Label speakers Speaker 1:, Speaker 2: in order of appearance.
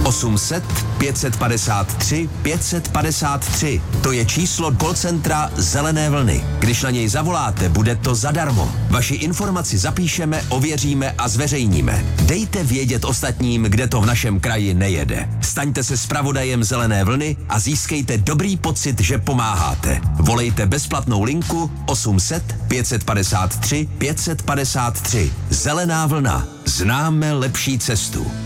Speaker 1: 800 553 553. To je číslo call centra Zelené vlny. Když na něj zavoláte, bude to zadarmo. Vaši informaci zapíšeme, ověříme a zveřejníme. Dejte vědět ostatním, kde to v našem kraji nejede. Staňte se zpravodajem Zelené vlny a získejte dobrý pocit, že pomáháte. Volejte bezplatnou linku 800 553 553. Zelená vlna. Známe lepší cestu.